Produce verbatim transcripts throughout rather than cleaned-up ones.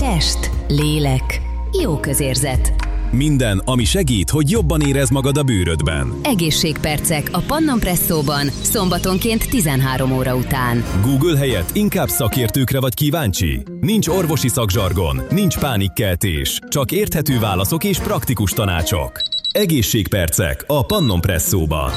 Test, lélek, jó közérzet. Minden, ami segít, hogy jobban érezd magad a bőrödben. Egészségpercek a Pannon Presszóban, szombatonként tizenhárom óra után. Google helyett inkább szakértőkre vagy kíváncsi? Nincs orvosi szakzsargon, nincs pánikkeltés, csak érthető válaszok és praktikus tanácsok. Egészségpercek a Pannon Presszóban.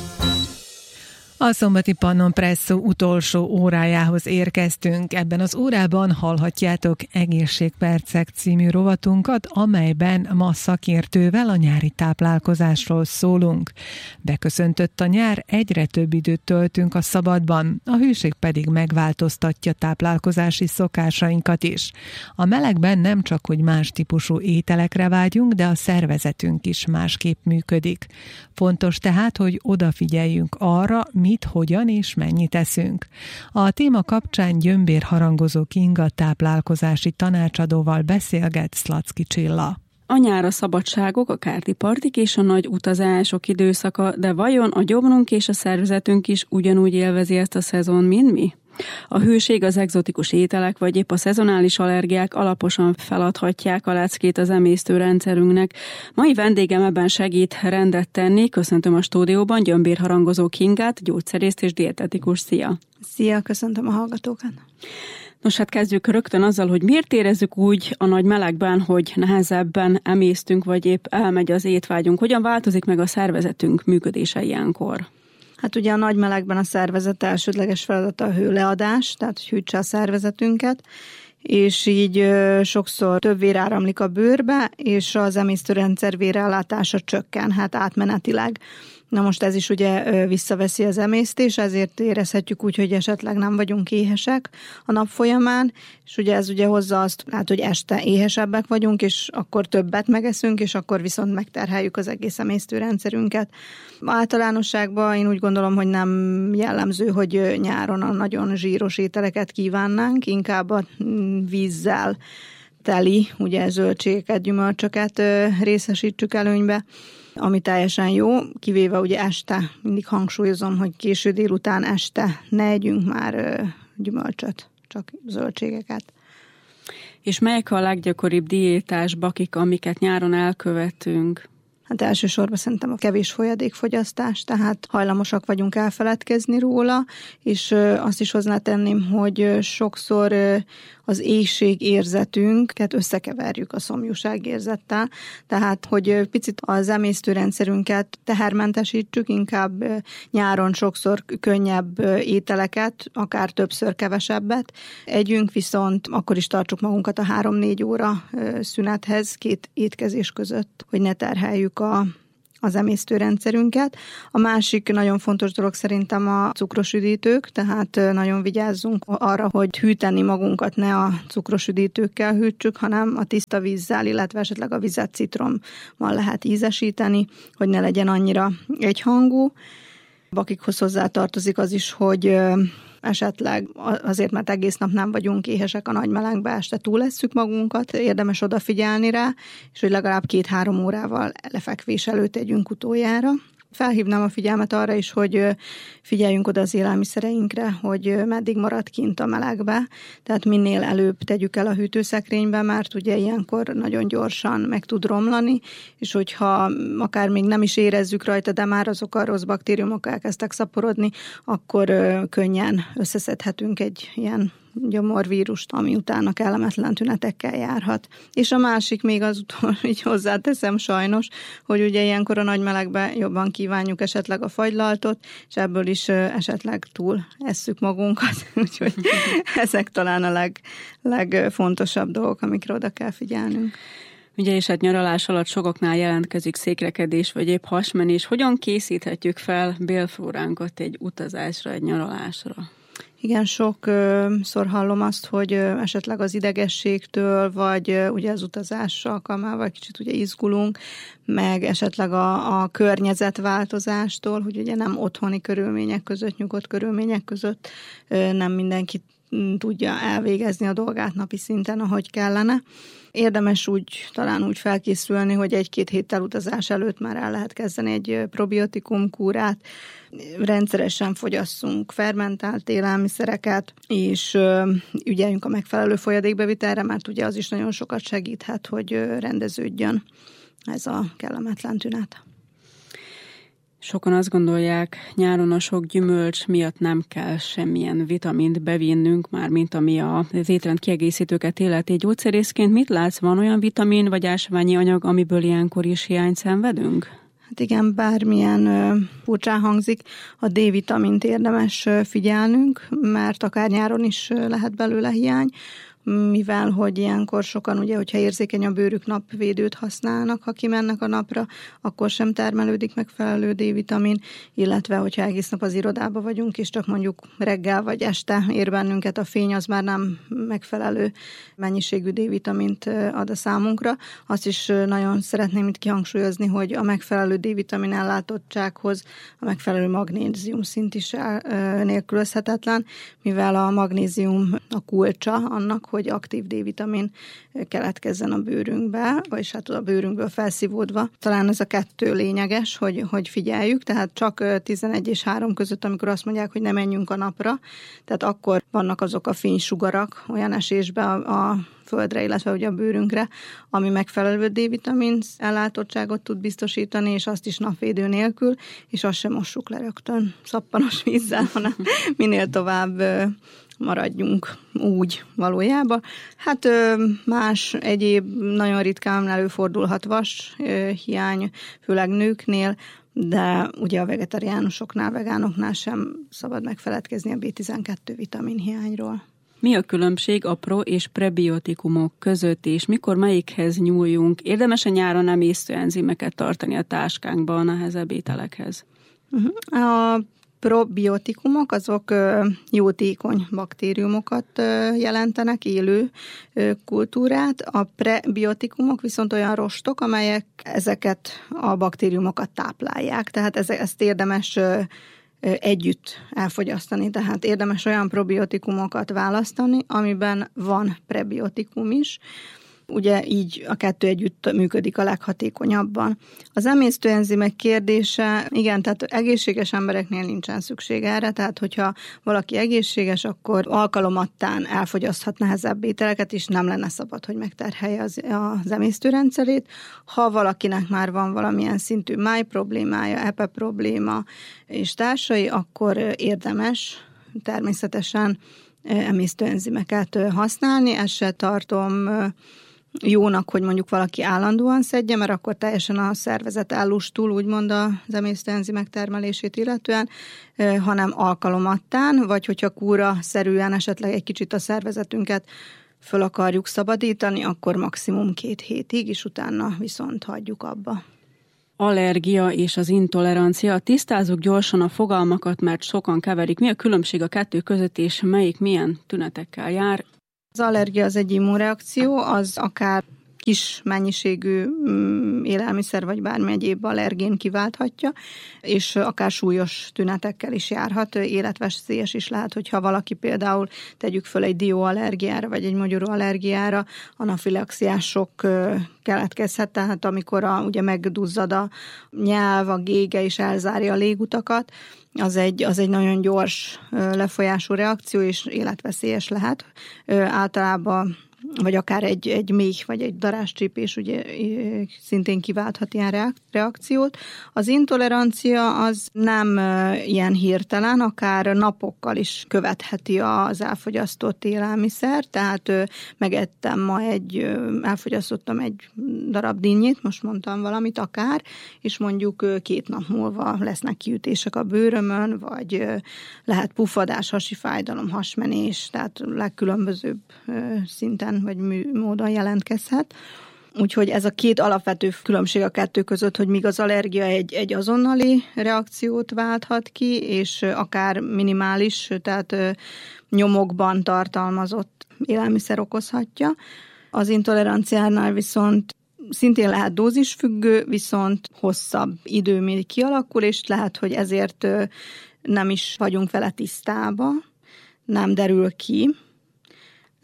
A szombati Pannon Presszó utolsó órájához érkeztünk. Ebben az órában hallhatjátok Egészségpercek című rovatunkat, amelyben ma szakértővel a nyári táplálkozásról szólunk. Beköszöntött a nyár, egyre több időt töltünk a szabadban, a hőség pedig megváltoztatja táplálkozási szokásainkat is. A melegben nem csak, hogy más típusú ételekre vágyunk, de a szervezetünk is másképp működik. Fontos tehát, hogy odafigyeljünk arra, mit, hogyan és mennyit eszünk. A téma kapcsán gyömbérharangozó Kinga táplálkozási tanácsadóval beszélget Szlacki Csilla. A nyár a szabadságok, a kárti partik és a nagy utazások időszaka, de vajon a gyomrunk és a szervezetünk is ugyanúgy élvezi ezt a szezon, mint mi? A hőség, az egzotikus ételek vagy épp a szezonális allergiák alaposan feladhatják a leckét az emésztőrendszerünknek. Mai vendégem ebben segít rendet tenni. Köszöntöm a stúdióban gyömbérharangozó Kingát, gyógyszerészt és dietetikus. Szia! Szia, köszöntöm a hallgatókat! Nos, hát kezdjük rögtön azzal, hogy miért érezzük úgy a nagy melegben, hogy nehezebben emésztünk, vagy épp elmegy az étvágyunk. Hogyan változik meg a szervezetünk működése ilyenkor? Hát ugye a nagy melegben a szervezet elsődleges feladata a hőleadás, tehát hogy hűtse a szervezetünket, és így ö, sokszor több vér áramlik a bőrbe, és az emésztőrendszer vérellátása csökken, hát átmenetileg. Na most ez is ugye visszaveszi az emésztés, ezért érezhetjük úgy, hogy esetleg nem vagyunk éhesek a nap folyamán, és ugye ez ugye hozza azt, hát, hogy este éhesebbek vagyunk, és akkor többet megeszünk, és akkor viszont megterheljük az egész emésztőrendszerünket. Általánosságban én úgy gondolom, hogy nem jellemző, hogy nyáron a nagyon zsíros ételeket kívánnánk, inkább a vízzel teli, ugye zöldségeket, gyümölcsöket részesítsük előnybe, ami teljesen jó, kivéve ugye este, mindig hangsúlyozom, hogy késő délután este ne együnk már gyümölcsöt, csak zöldségeket. És melyek a leggyakoribb diétás bakik, amiket nyáron elkövetünk? Hát elsősorban szerintem a kevés folyadékfogyasztás, tehát hajlamosak vagyunk elfeledkezni róla, és azt is hozzátenném, hogy sokszor az éhség érzetünket összekeverjük a szomjúság érzettel, tehát hogy picit az emésztőrendszerünket tehermentesítsük, inkább nyáron sokszor könnyebb ételeket, akár többször kevesebbet együnk, viszont akkor is tartsuk magunkat a három-négy óra szünethez két étkezés között, hogy ne terheljük a, az emésztőrendszerünket. A másik nagyon fontos dolog szerintem a cukros üdítők, tehát nagyon vigyázzunk arra, hogy hűteni magunkat ne a cukros üdítőkkel hűtsük, hanem a tiszta vízzel, illetve esetleg a vizet citrommal lehet ízesíteni, hogy ne legyen annyira egyhangú. Bakikhoz hozzátartozik az is, hogy esetleg azért, mert egész nap nem vagyunk éhesek a nagy melegbe, este túlesszük magunkat, érdemes odafigyelni rá, és hogy legalább két-három órával lefekvés előtt tegyünk utoljára. Felhívnám a figyelmet arra is, hogy figyeljünk oda az élelmiszereinkre, hogy meddig marad kint a melegbe, tehát minél előbb tegyük el a hűtőszekrénybe, mert ugye ilyenkor nagyon gyorsan meg tud romlani, és hogyha akár még nem is érezzük rajta, de már azok a rossz baktériumok elkezdtek szaporodni, akkor könnyen összeszedhetünk egy ilyen gyomorvírust, ami utána kellemetlen tünetekkel járhat. És a másik még az utolsó, így hozzáteszem sajnos, hogy ugye ilyenkor a nagy melegbe jobban kívánjuk esetleg a fagylaltot, és ebből is esetleg túl esszük magunkat, úgyhogy ezek talán a leg, legfontosabb dolgok, amikre oda kell figyelnünk. Ugye, és hát nyaralás alatt sokaknál jelentkezik székrekedés, vagy épp hasmenés. Hogyan készíthetjük fel bélflóránkat egy utazásra, egy nyaralásra? Igen, sokszor hallom azt, hogy esetleg az idegességtől, vagy ugye az utazás alkalmával kicsit ugye izgulunk, meg esetleg a, a környezetváltozástól, hogy ugye nem otthoni körülmények között, nyugodt körülmények között nem mindenki tudja elvégezni a dolgát napi szinten, ahogy kellene. Érdemes úgy, talán úgy felkészülni, hogy egy-két héttel utazás előtt már el lehet kezdeni egy probiotikum kúrát, rendszeresen fogyasszunk fermentált élelmiszereket, és ügyeljünk a megfelelő folyadékbevitelre, mert ugye az is nagyon sokat segíthet, hogy rendeződjön ez a kellemetlen tünet. Sokan azt gondolják, nyáron a sok gyümölcs miatt nem kell semmilyen vitamint bevinnünk, már mint ami az étrend kiegészítőket illeti. Gyógyszerészként mit látsz, van olyan vitamin vagy ásványi anyag, amiből ilyenkor is hiányt szenvedünk? Hát igen, bármilyen ö, furcsán hangzik, a D-vitamint érdemes figyelnünk, mert akár nyáron is lehet belőle hiány, mivel hogy ilyenkor sokan, ugye, hogyha érzékeny a bőrük, napvédőt használnak, ha kimennek a napra, akkor sem termelődik megfelelő D-vitamin, illetve hogyha egész nap az irodába vagyunk, és csak mondjuk reggel vagy este ér bennünket a fény, az már nem megfelelő mennyiségű D-vitamint ad a számunkra. Azt is nagyon szeretném itt kihangsúlyozni, hogy a megfelelő D-vitamin ellátottsághoz a megfelelő magnézium szint is nélkülözhetetlen, mivel a magnézium a kulcsa annak, hogy aktív D-vitamin keletkezzen a bőrünkbe, vagyis hát a bőrünkből felszívódva. Talán ez a kettő lényeges, hogy, hogy figyeljük, tehát csak tizenegy és három között, amikor azt mondják, hogy ne menjünk a napra, tehát akkor vannak azok a fénysugarak olyan esésbe a, a földre, illetve ugye a bőrünkre, ami megfelelő D-vitamin ellátottságot tud biztosítani, és azt is napvédő nélkül, és azt sem mossuk le rögtön szappanos vízzel, hanem minél tovább maradjunk úgy valójában. Hát más egyéb nagyon ritkán előfordulhat vas hiány, főleg nőknél, de ugye a vegetariánusoknál, vegánoknál sem szabad megfeledkezni a bé tizenkettő vitamin hiányról. Mi a különbség a pro- és prebiotikumok között, és mikor melyikhez nyúljunk? Érdemes a nyáron emésztőenzimeket tartani a táskánkban a nehezebb ételekhez? A probiotikumok azok jótékony baktériumokat jelentenek, élő kultúrát. A prebiotikumok viszont olyan rostok, amelyek ezeket a baktériumokat táplálják. Tehát ezt érdemes együtt elfogyasztani, tehát érdemes olyan probiotikumokat választani, amiben van prebiotikum is. Ugye így a kettő együtt működik a leghatékonyabban. Az emésztőenzimek kérdése, igen, tehát egészséges embereknél nincsen szükség erre, tehát hogyha valaki egészséges, akkor alkalomattán elfogyaszthat nehezebb ételeket, és nem lenne szabad, hogy megterhelje az, az emésztőrendszerét. Ha valakinek már van valamilyen szintű máj problémája, epe probléma és társai, akkor érdemes természetesen emésztőenzimeket használni. Ezt se tartom jónak, hogy mondjuk valaki állandóan szedje, mert akkor teljesen a szervezet ellustul, úgymond az emésztőenzimek termelését illetően, hanem alkalomattán, vagy hogyha kúra-szerűen esetleg egy kicsit a szervezetünket föl akarjuk szabadítani, akkor maximum két hétig, és utána viszont hagyjuk abba. Allergia és az intolerancia. Tisztázzuk gyorsan a fogalmakat, mert sokan keverik. Mi a különbség a kettő között, és melyik milyen tünetekkel jár? Az allergia az egy immunreakció, az akár kis mennyiségű élelmiszer vagy bármi egyéb allergén kiválthatja, és akár súlyos tünetekkel is járhat, életveszélyes is lehet, hogyha valaki például tegyük föl egy dióallergiára vagy egy magyaróallergiára, anafilaxiás sok keletkezhet, tehát amikor a, ugye megduzzad a nyelv, a gége és elzárja a légutakat, az egy, az egy nagyon gyors lefolyású reakció, és életveszélyes lehet. Általában vagy akár egy, egy méh, vagy egy darázscsípés ugye szintén kiválthat ilyen reakciót. Az intolerancia az nem ilyen hirtelen, akár napokkal is követheti az elfogyasztott élelmiszer, tehát megettem ma egy, elfogyasztottam egy darab dinnyét, most mondtam valamit akár, és mondjuk két nap múlva lesznek kiütések a bőrömön, vagy lehet puffadás, hasi fájdalom, hasmenés, tehát legkülönbözőbb szinten vagy módon jelentkezhet. Úgyhogy ez a két alapvető különbség a kettő között, hogy míg az allergia egy, egy azonnali reakciót válthat ki, és akár minimális, tehát nyomokban tartalmazott élelmiszer okozhatja. Az intoleranciánál viszont szintén lehet dózisfüggő, viszont hosszabb idő még kialakul, és lehet, hogy ezért nem is vagyunk vele tisztába, nem derül ki,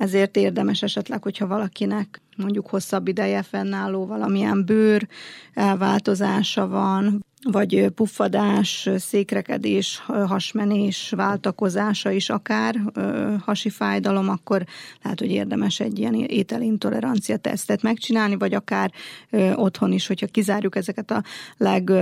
ezért érdemes esetleg, hogyha valakinek mondjuk hosszabb ideje fennálló valamilyen bőr elváltozása van, vagy puffadás, székrekedés, hasmenés, váltakozása is akár, hasi fájdalom, akkor lehet, hogy érdemes egy ilyen ételintolerancia tesztet megcsinálni, vagy akár otthon is, hogyha kizárjuk ezeket a leg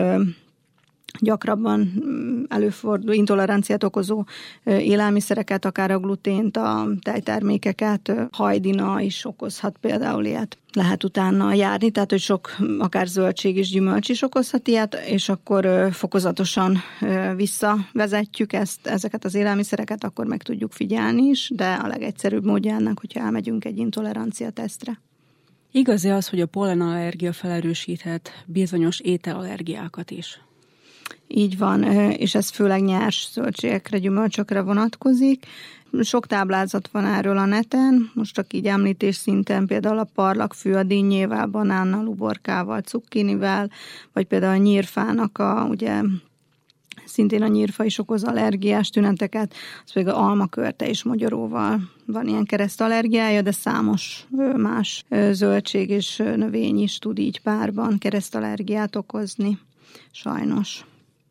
gyakrabban előforduló intoleranciát okozó élelmiszereket, akár a glutént, a tejtermékeket, hajdina is okozhat például ilyet. Lehet utána járni, tehát hogy sok akár zöldség és gyümölcs is okozhat ilyet, és akkor fokozatosan visszavezetjük ezt, ezeket az élelmiszereket, akkor meg tudjuk figyelni is, de a legegyszerűbb módja ennek, hogyha elmegyünk egy intolerancia tesztre. Igaz-e az, hogy a pollenallergia felerősíthet bizonyos ételallergiákat is? Így van, és ez főleg nyers zöldségekre, gyümölcsökre vonatkozik. Sok táblázat van erről a neten, most csak így említés szinten például a parlagfű a dinnyével, banánnal, uborkával, cukkinivel, vagy például a nyírfának a, ugye szintén a nyírfa is okoz allergiás tüneteket, az pedig a almakörte és mogyoróval van ilyen keresztallergiája, de számos más zöldség és növény is tud így párban keresztallergiát okozni, sajnos.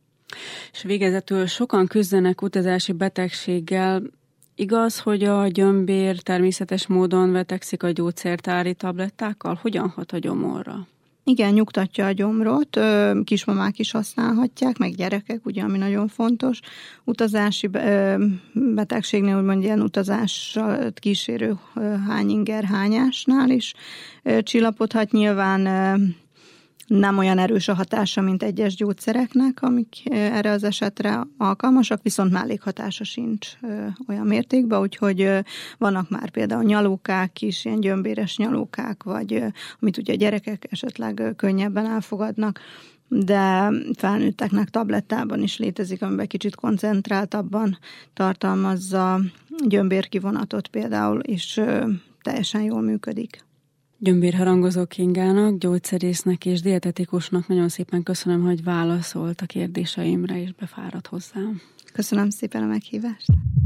És végezetül sokan küzdenek utazási betegséggel. Igaz, hogy a gyömbér természetes módon vetekszik a gyógyszertári tablettákkal? Hogyan hat a gyomorra? Igen, nyugtatja a gyomrot, kismamák is használhatják, meg gyerekek, ugye, ami nagyon fontos. Utazási betegségnél, úgymond ilyen utazással kísérő hányinger hányásnál is csillapodhat. Nyilván nem olyan erős a hatása, mint egyes gyógyszereknek, amik erre az esetre alkalmasak, viszont mellékhatása sincs olyan mértékben, úgyhogy vannak már például nyalókák is, ilyen gyömbéres nyalókák, vagy amit ugye a gyerekek esetleg könnyebben elfogadnak, de felnőtteknek tablettában is létezik, amiben kicsit koncentráltabban tartalmazza gyömbérkivonatot például, és teljesen jól működik. Gyömbérharangozó Kingának, gyógyszerésznek és dietetikusnak nagyon szépen köszönöm, hogy válaszolt a kérdéseimre, és befáradt hozzám. Köszönöm szépen a meghívást.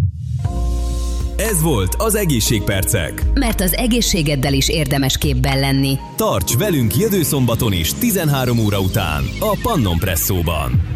Ez volt az Egészségpercek. Mert az egészségeddel is érdemes képben lenni. Tarts velünk jövő szombaton is tizenhárom óra után a Pannon Presszóban.